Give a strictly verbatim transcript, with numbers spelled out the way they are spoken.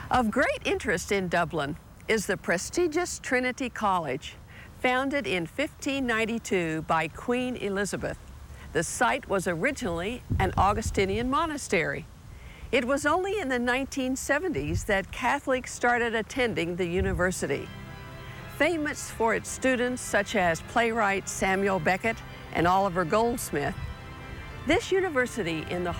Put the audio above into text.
Of great interest in Dublin is the prestigious Trinity College, founded in fifteen ninety-two by Queen Elizabeth. The site was originally an Augustinian monastery. It was only in the nineteen seventies that Catholics started attending the university. Famous for its students such as playwright Samuel Beckett and Oliver Goldsmith, this university in the